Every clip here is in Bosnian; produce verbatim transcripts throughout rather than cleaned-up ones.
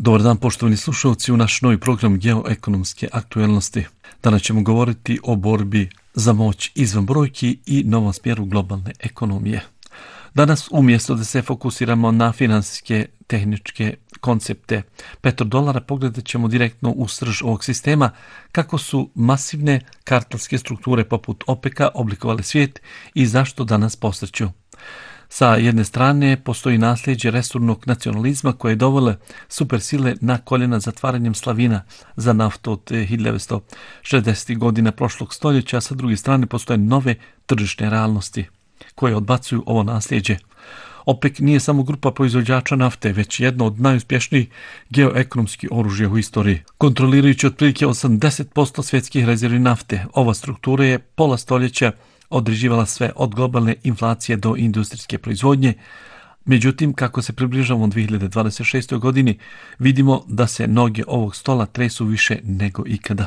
Dobar dan, poštovani slušalci, u naš novi program Geoekonomske aktuelnosti. Danas ćemo govoriti o borbi za moć izvan brojki i novom smjeru globalne ekonomije. Danas, umjesto da se fokusiramo na finansijske, tehničke koncepte petrodolara, pogledat ćemo direktno u srž ovog sistema, kako su masivne kartelske strukture poput OPEC-a oblikovale svijet i zašto danas posreću. Sa jedne strane postoji nasljeđe resurnog nacionalizma koje je dovele supersile na koljena zatvaranjem slavina za naftu od hiljadu devetsto šezdesetih godina prošlog stoljeća, a sa druge strane postoje nove tržišne realnosti koje odbacuju ovo nasljeđe. OPEC nije samo grupa proizvođača nafte, već jedno od najuspješnijih geoekonomskih oružja u istoriji. Kontrolirajući otprilike osamdeset posto svjetskih rezervi nafte, ova struktura je pola stoljeća određivala sve od globalne inflacije do industrijske proizvodnje. Međutim, kako se približavamo dvije hiljade dvadeset šestoj godini, vidimo da se noge ovog stola tresu više nego ikada.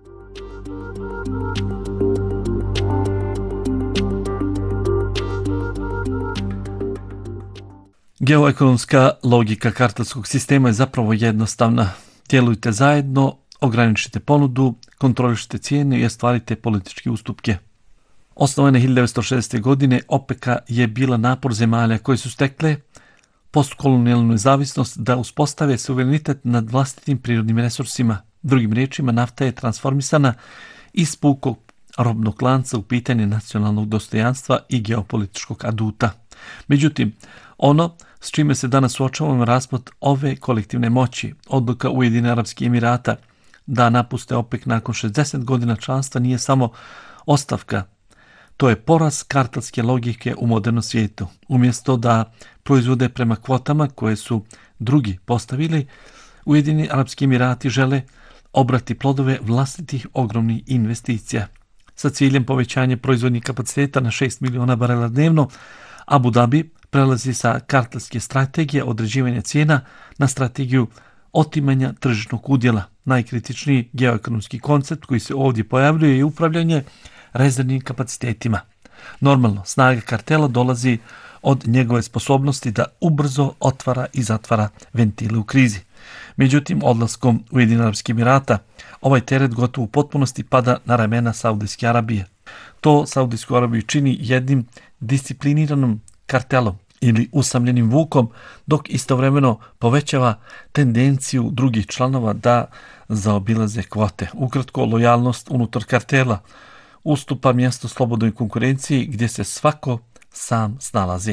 Geoekonomska logika kartelskog sistema je zapravo jednostavna. Djelujte zajedno, ograničite ponudu, kontrolišite cijene i ostvarite političke ustupke. Osnovane hiljadu devetsto šezdesete. godine, OPEC-a je bila napor zemalja koje su stekle postkolonijalnu nezavisnost da uspostave suverenitet nad vlastitim prirodnim resursima. Drugim riječima, nafta je transformisana iz pukog robnog lanca u pitanje nacionalnog dostojanstva i geopolitičkog aduta. Međutim, ono s čime se danas suočavamo je raspad ove kolektivne moći. Odluka Ujedinjenih Arapskih Emirata da napuste OPEC nakon šezdeset godina članstva nije samo ostavka. To je poraz kartelske logike u modernom svijetu. Umjesto da proizvode prema kvotama koje su drugi postavili, Ujedinjeni Arapski Emirati žele obrati plodove vlastitih ogromnih investicija. Sa ciljem povećanja proizvodnih kapaciteta na šest miliona barela dnevno, Abu Dhabi prelazi sa kartelske strategije određivanja cijena na strategiju otimanja tržišnog udjela. Najkritičniji geoekonomski koncept koji se ovdje pojavljuje je upravljanje rezervnim kapacitetima. Normalno, snaga kartela dolazi od njegove sposobnosti da ubrzo otvara i zatvara ventile u krizi. Međutim, odlaskom Ujedinjenih Arapskih Emirata, ovaj teret gotovo u potpunosti pada na ramena Saudijske Arabije. To Saudijsku Arabiju čini jednim discipliniranom kartelom ili usamljenim vukom, dok istovremeno povećava tendenciju drugih članova da zaobilaze kvote. Ukratko, lojalnost unutar kartela ustupa mjesto slobodnoj konkurenciji gdje se svako sam snalazi.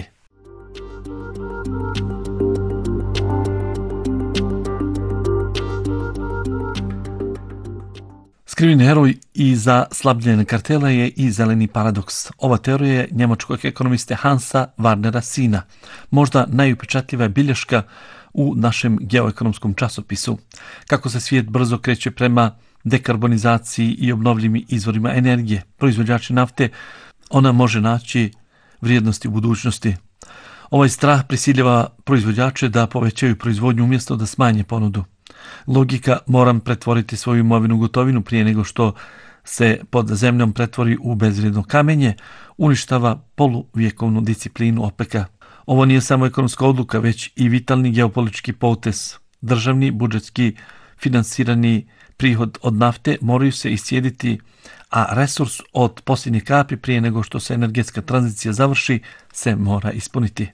Skriveni heroj iza slabljenja kartela je i zeleni paradoks. Ova teorija je njemačkog ekonomiste Hansa Warnera Sina, možda najupečatljiva bilješka u našem geoekonomskom časopisu. Kako se svijet brzo kreće prema dekarbonizaciji i obnovljivim izvorima energije, proizvođači nafte, ona može naći vrijednosti u budućnosti. Ovaj strah prisiljava proizvođače da povećaju proizvodnju umjesto da smanje ponudu. Logika moram pretvoriti svoju imovinu u gotovinu prije nego što se pod zemljom pretvori u bezvrijedno kamenje, uništava poluvjekovnu disciplinu OPEC-a. Ovo nije samo ekonomska odluka, već i vitalni geopolitički potez. Državni, budžetski, finansirani prihod od nafte moraju se iscijediti, a resurs od posljednje kapi prije nego što se energetska tranzicija završi se mora ispuniti.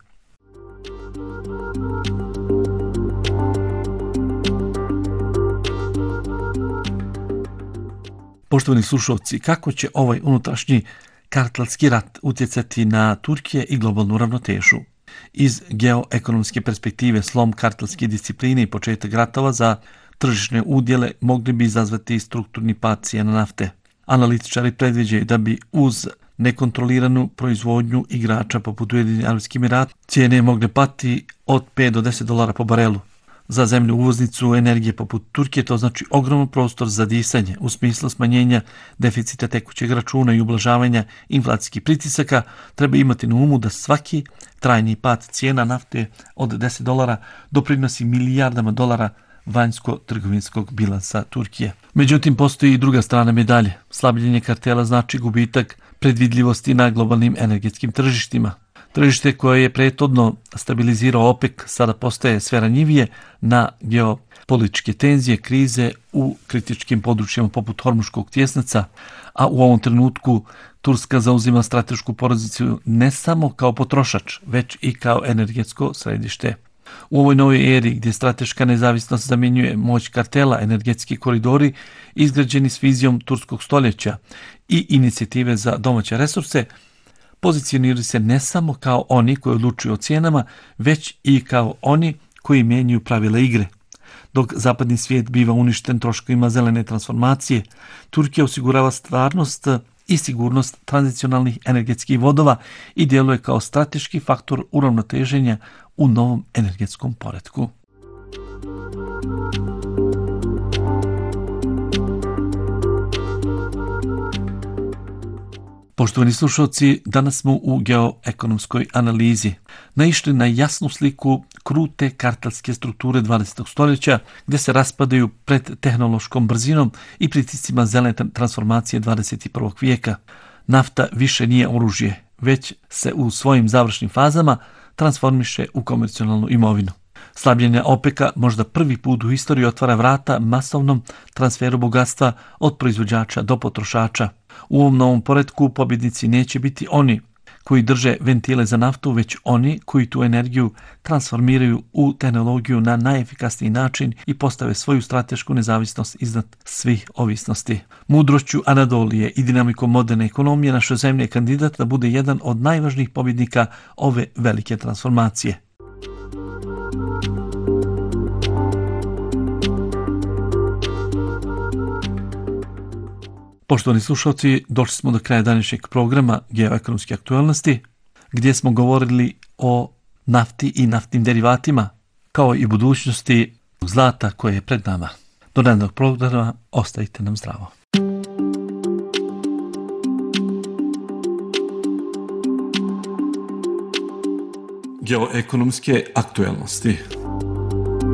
Poštovani slušalci, kako će ovaj unutrašnji kartelski rat utjecati na Turkije i globalnu ravnotežu? Iz geoekonomske perspektive slom kartelske discipline i početak ratova za tržišne udjele mogli bi izazvati strukturni pad cijena nafte. Analitičari predviđaju da bi uz nekontroliranu proizvodnju igrača poput Ujedinjenih Arapskih Emirata cijene mogle pati od pet do deset dolara po barelu. Za zemlju uvoznicu energije poput Turkije to znači ogroman prostor za disanje u smislu smanjenja deficita tekućeg računa i ublažavanja inflacijskih pritisaka. Treba imati na umu da svaki trajni pad cijena nafte od deset dolara doprinosi milijardama dolara vanjsko-trgovinskog bilansa Turkije. Međutim, postoji i druga strana medalje. Slabljenje kartela znači gubitak predvidljivosti na globalnim energetskim tržištima. Tržište koje je prethodno stabilizirao OPEC sada postaje sve ranjivije na geopolitičke tenzije, krize u kritičkim područjima poput Hormuškog tjesnaca, a u ovom trenutku Turska zauzima stratešku poziciju ne samo kao potrošač, već i kao energetsko središte. U ovoj novoj eri gdje strateška nezavisnost zamjenjuje moć kartela, energetski koridori izgrađeni s vizijom turskog stoljeća i inicijative za domaće resurse, pozicioniraju se ne samo kao oni koji odlučuju o cijenama, već i kao oni koji mijenjaju pravila igre. Dok zapadni svijet biva uništen troškovima zelene transformacije, Turkija osigurava stvarnost i sigurnost tranzicionalnih energetskih vodova i djeluje kao strateški faktor uravnoteženja u novom energetskom poretku. Poštovani slušalci, danas smo u geoekonomskoj analizi naišli na jasnu sliku krute kartelske strukture dvadesetog stoljeća gdje se raspadaju pred tehnološkom brzinom i pritiscima zelene transformacije dvadeset prvog vijeka. Nafta više nije oružje, već se u svojim završnim fazama transformiše u komercijalnu imovinu. Slabljenje OPEC-a možda prvi put u historiji otvara vrata masovnom transferu bogatstva od proizvođača do potrošača. U ovom novom poretku pobjednici neće biti oni koji drže ventile za naftu, već oni koji tu energiju transformiraju u tehnologiju na najefikasniji način i postave svoju stratešku nezavisnost iznad svih ovisnosti. Mudrošću Anadolije i dinamikom moderne ekonomije naša zemlja je kandidat da bude jedan od najvažnijih pobjednika ove velike transformacije. Poštovani slušalci, došli smo do kraja današnjeg programa Geoekonomske aktualnosti, gdje smo govorili o nafti i naftnim derivatima, kao i budućnosti zlata koje je pred nama. Do narednog programa, ostajte nam zdravo. Geoekonomske aktualnosti.